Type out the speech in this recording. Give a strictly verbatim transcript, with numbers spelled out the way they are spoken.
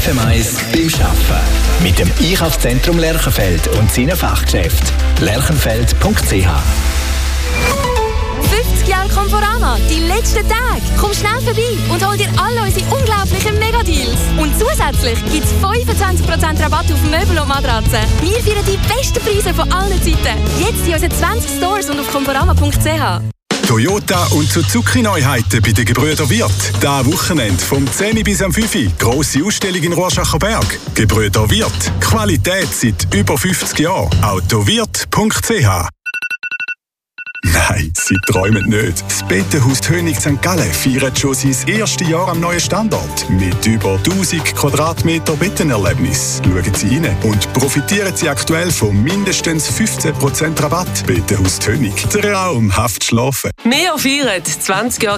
F M eins beim Arbeiten. Mit dem Einkaufszentrum Lerchenfeld und seinen Fachgeschäften. lerchenfeld punkt c h. fünfzig Jahre Conforama, die letzten Tage. Komm schnell vorbei und hol dir alle unsere unglaublichen Megadeals. Und zusätzlich gibt es fünfundzwanzig Prozent Rabatt auf Möbel und Matratzen. Wir feiern die besten Preise von allen Zeiten. Jetzt in unseren zwanzig Stores und auf conforama punkt c h. Toyota und Suzuki-Neuheiten bei den Gebrüder Wirth. Dieses Wochenende vom zehn bis am fünf Uhr. Grosse Ausstellung in Rorschacher Berg. Gebrüder Wirth. Qualität seit über fünfzig Jahren. autowirth punkt c h. Nein, sie träumen nicht. Das Bettenhaus Hönig Sankt Gallen feiert schon sein erstes Jahr am neuen Standort. Mit über tausend Quadratmeter Bettenerlebnis. Schauen Sie rein und profitieren Sie aktuell von mindestens fünfzehn Prozent Rabatt. Bettenhaus Hönig. Traumhaft schlafen. Wir feiern zwanzig Jahre